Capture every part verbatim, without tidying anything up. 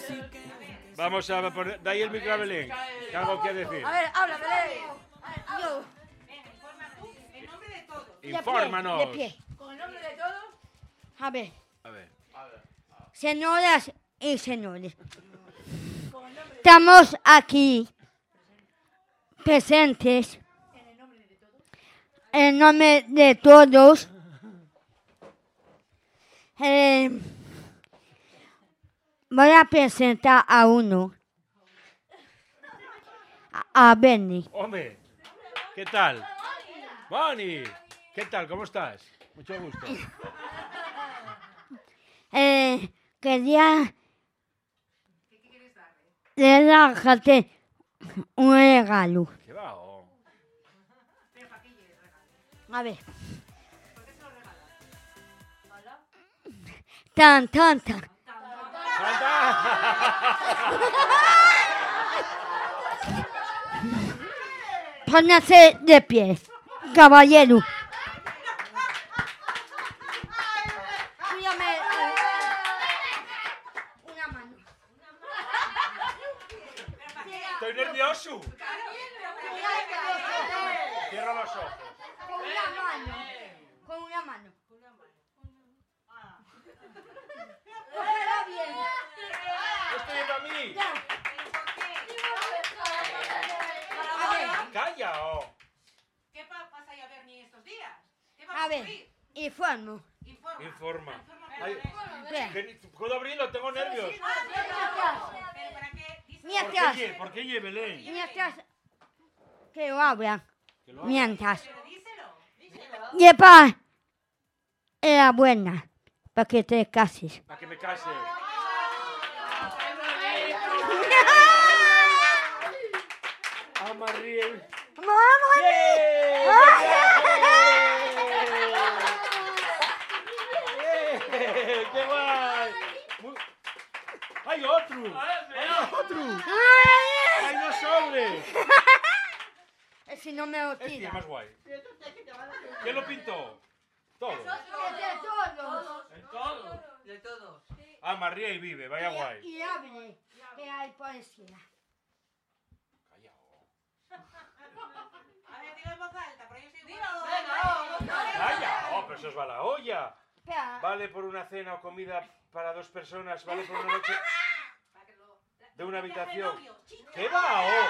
Vamos a poner... Da ahí el micro a Belén, que algo que decir. A ver, habla, Belén. Yo. En nombre de todos. Infórmanos. De pie. Con el nombre de todos. A ver. A ver. Señoras y señores. Estamos aquí presentes en nombre de todos. Eh, voy a presentar a uno. A, a Benny. Hombre, ¿qué tal? Bonnie, ¿qué tal? ¿Cómo estás? Mucho gusto. Eh, quería regalarte un regalo. ¿Qué va? Oh. A ver. Tan, tan, tan. Póngase de pie, caballero. Mírame, eh, una mano. Estoy nervioso. Cierra los ojos. Con una mano. Con una mano. Cógela bien. Esto es para mí. Ya. A ver, Calla, oh. ¿Qué pa- pasa ahí a ver ni estos días? ¿Qué va a a ver, ocurrir? informo. Informa. Informa. Pero, Ay, Ve. que ni- ¿Puedo abrirlo? Tengo nervios. pero ¿para qué? Dice- ¿Por Mientras, qué, lle- ¿Por qué lle, Belén? mientras que lo abran, Que lo haga. mientras. Pero díselo. Lleva era buena para que te cases. Para que me case. Amarriel. ¡Vamos! ¡Eh! ¡Qué guay! Muy- ¡Hay otro! ¡Hay otro! ¡Hay dos sobres! Si no me lo Este es tira. más guay. ¿Quién lo pintó? Todo. De todos, de todos. Ah, María y vive, vaya guay. Y abre, que hay poesía. Calla, oh. A ver, dilo en voz alta, pero yo soy Dilo, igual. Calla, oh, pero eso os va la olla. Espera. Vale por una cena o comida para dos personas, vale por una noche de una habitación. ¿Qué va, oh?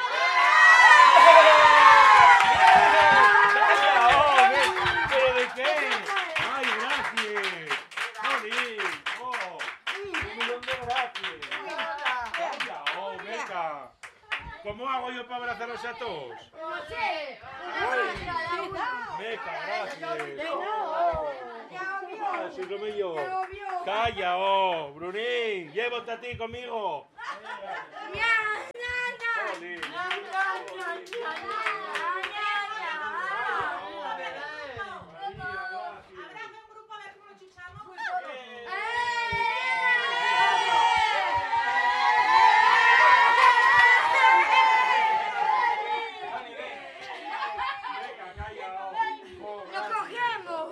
¡Calla, oh! me- ¿Pero de qué? ¡Ay, gracias! ¡Joder! ¡Oh! ¡Un millón de gracias! ¡Calla, oh, meca! ¿Cómo hago yo para abrazaros a todos? No sé. Meca, gracias. Oh. Ah, sí, lo me yo. Calla, oh, Brunín, llévate a ti conmigo. Jolín. Abraza un grupo a ver cómo lo chuchamos. Venga, calla, oh. ¡Lo cogemos!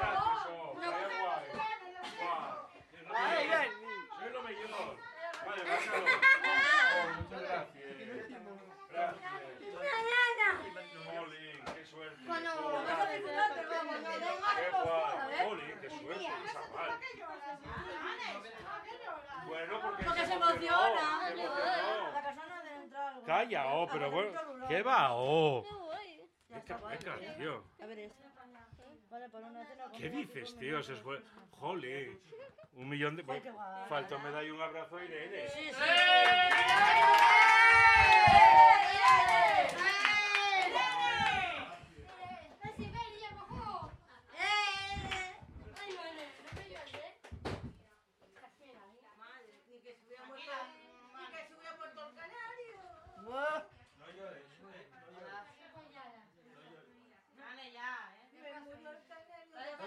Soy lo mejor. Vale, bájalo. Oh, muchas gracias. Gracias. Jolín, qué suerte. Bueno, Oh, gracias. Qué guay. Jolín, qué suerte, chaval. Bueno, porque, Porque se emocionó, emociona. se emocionó. La persona debe entrar algo. Calla, oh, pero bueno. ¿Qué va, oh? Venga, venga, tío. A ver eso. Vale, por una cena. ¿Qué dices, tío? Se fue. Jolín. Un millón de. Bueno, falta me da un abrazo a Irene. Sí, sí. Ni que se hubiera muerto, ni que se hubiera muerto el canario. Buah. No llores, no llores. Dale ya, ¿eh? Me murió el canario.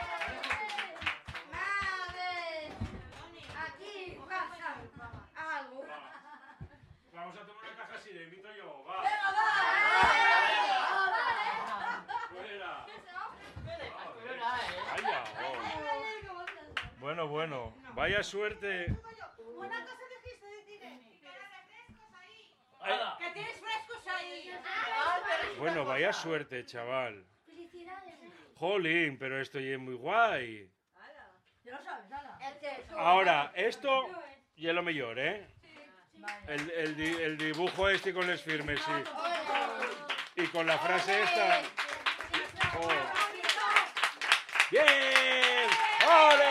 Madre, aquí pasa algo Bueno, bueno. Vaya suerte. Una cosa dijiste de cine. Hala. Que tienes frescos ahí. Bueno, vaya suerte, chaval. Felicidades. Jolín, pero esto ya es muy guay. Ya lo sabes, Ana. Ahora, esto ya lo mejor, ¿eh? El, el, di- el dibujo este con los firmes, sí. Y con la frase esta. Oh. ¡Bien! ¡Ole!